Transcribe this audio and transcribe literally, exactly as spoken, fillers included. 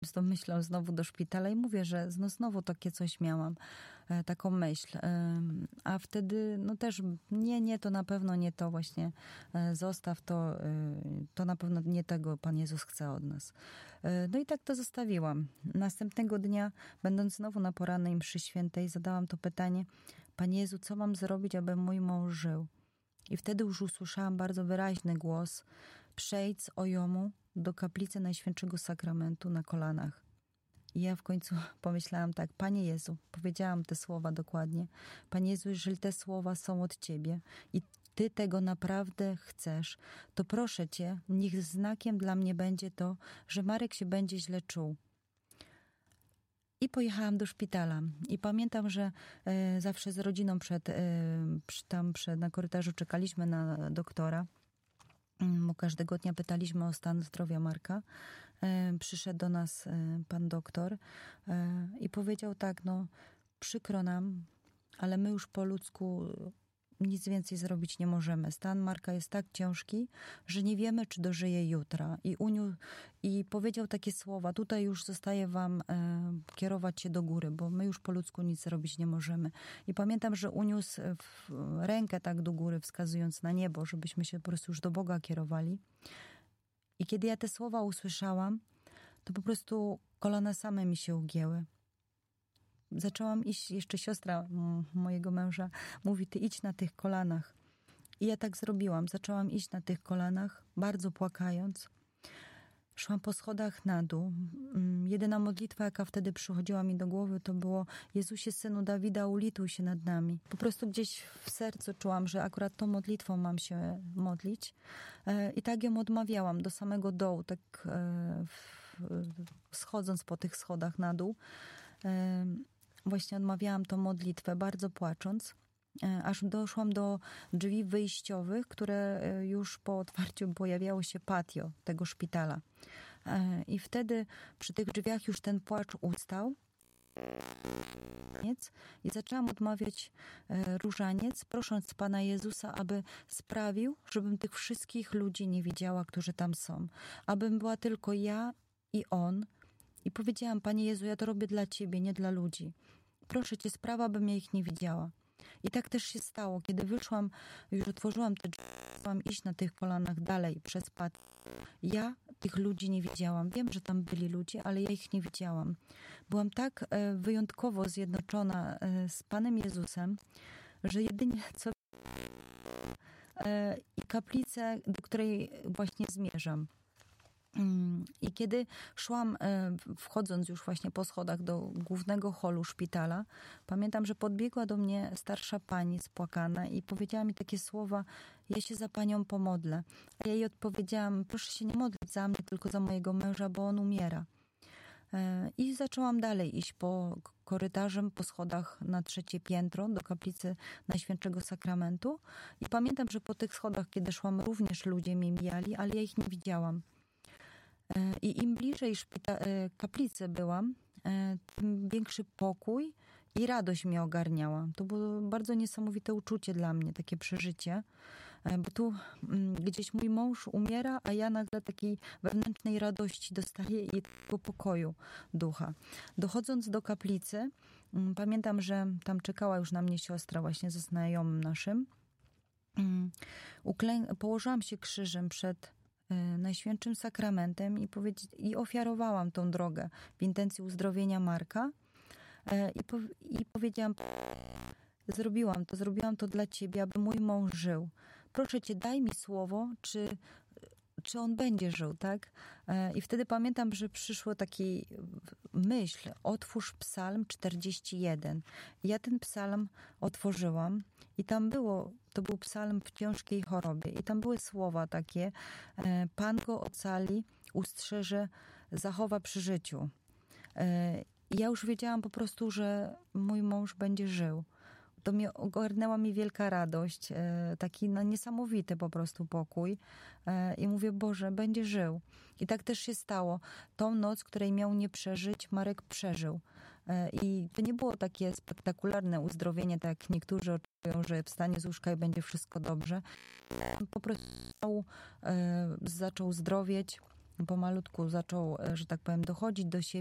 z tą myślą znowu do szpitala i mówię, że no znowu takie coś miałam, e, taką myśl. E, a wtedy no też nie, nie, to na pewno nie to właśnie, e, zostaw to, e, to na pewno nie tego Pan Jezus chce od nas. E, no i tak to zostawiłam. Następnego dnia, będąc znowu na porannej mszy świętej, zadałam to pytanie: Panie Jezu, co mam zrobić, aby mój mąż żył? I wtedy już usłyszałam bardzo wyraźny głos: przejdź z ojomu do kaplicy Najświętszego Sakramentu na kolanach. I ja w końcu pomyślałam tak: Panie Jezu, powiedziałam te słowa dokładnie. Panie Jezu, jeżeli te słowa są od Ciebie i Ty tego naprawdę chcesz, to proszę Cię, niech znakiem dla mnie będzie to, że Marek się będzie źle czuł. I pojechałam do szpitala. I pamiętam, że e, zawsze z rodziną przed, e, przy, tam przed, na korytarzu czekaliśmy na doktora. Bo każdego dnia pytaliśmy o stan zdrowia Marka. E, przyszedł do nas e, pan doktor e, i powiedział tak: no przykro nam, ale my już po ludzku nic więcej zrobić nie możemy. Stan Marka jest tak ciężki, że nie wiemy, czy dożyje jutra. I, uniu, i powiedział takie słowa: tutaj już zostaje wam e, kierować się do góry, bo my już po ludzku nic zrobić nie możemy. I pamiętam, że uniósł w rękę tak do góry, wskazując na niebo, żebyśmy się po prostu już do Boga kierowali. I kiedy ja te słowa usłyszałam, to po prostu kolana same mi się ugięły. Zaczęłam iść, jeszcze siostra mojego męża mówi: ty idź na tych kolanach. I ja tak zrobiłam. Zaczęłam iść na tych kolanach, bardzo płakając. Szłam po schodach na dół. Jedyna modlitwa, jaka wtedy przychodziła mi do głowy, to było: Jezusie, Synu Dawida, ulituj się nad nami. Po prostu gdzieś w sercu czułam, że akurat tą modlitwą mam się modlić. I tak ją odmawiałam do samego dołu, tak schodząc po tych schodach na dół. Właśnie odmawiałam tą modlitwę, bardzo płacząc, aż doszłam do drzwi wyjściowych, które już po otwarciu pojawiało się patio tego szpitala. I wtedy przy tych drzwiach już ten płacz ustał. I zaczęłam odmawiać różaniec, prosząc Pana Jezusa, aby sprawił, żebym tych wszystkich ludzi nie widziała, którzy tam są. Abym była tylko ja i On. I powiedziałam: Panie Jezu, ja to robię dla Ciebie, nie dla ludzi. Proszę Cię, sprawa, abym ja ich nie widziała. I tak też się stało. Kiedy wyszłam, już otworzyłam te drzwi, chciałam iść na tych kolanach dalej przez pad. Ja tych ludzi nie widziałam. Wiem, że tam byli ludzie, ale ja ich nie widziałam. Byłam tak e, wyjątkowo zjednoczona e, z Panem Jezusem, że jedynie co... E, i kaplicę, do której właśnie zmierzam. I kiedy szłam, wchodząc już właśnie po schodach do głównego holu szpitala, pamiętam, że podbiegła do mnie starsza pani spłakana i powiedziała mi takie słowa: ja się za panią pomodlę. A ja jej odpowiedziałam: proszę się nie modlić za mnie, tylko za mojego męża, bo on umiera. I zaczęłam dalej iść po korytarzem, po schodach na trzecie piętro do kaplicy Najświętszego Sakramentu. I pamiętam, że po tych schodach, kiedy szłam, również ludzie mnie mijali, ale ja ich nie widziałam. I im bliżej szpita- kaplicy byłam, tym większy pokój i radość mnie ogarniała. To było bardzo niesamowite uczucie dla mnie, takie przeżycie, bo tu gdzieś mój mąż umiera, a ja nagle takiej wewnętrznej radości dostaję i tego pokoju ducha. Dochodząc do kaplicy, pamiętam, że tam czekała już na mnie siostra właśnie ze znajomym naszym. Uklę- położyłam się krzyżem przed Najświętszym Sakramentem i, powiedzi- i ofiarowałam tą drogę w intencji uzdrowienia Marka i, po- i powiedziałam: zrobiłam to, zrobiłam to dla Ciebie, aby mój mąż żył. Proszę Cię, daj mi słowo, czy, czy on będzie żył, tak? I wtedy pamiętam, że przyszło taki myśl: otwórz Psalm czterdzieści jeden. I ja ten psalm otworzyłam i tam było, to był psalm w ciężkiej chorobie i tam były słowa takie: Pan go ocali, ustrzeże, zachowa przy życiu. I ja już wiedziałam po prostu, że mój mąż będzie żył. To mnie ogarnęła mi wielka radość, taki no, niesamowity po prostu pokój. I mówię: Boże, będzie żył. I tak też się stało. Tą noc, której miał nie przeżyć, Marek przeżył. I to nie było takie spektakularne uzdrowienie, tak jak niektórzy oczekują, że wstanie z łóżka i będzie wszystko dobrze. Po prostu zaczął zdrowieć. pomalutku zaczął, że tak powiem, dochodzić do siebie.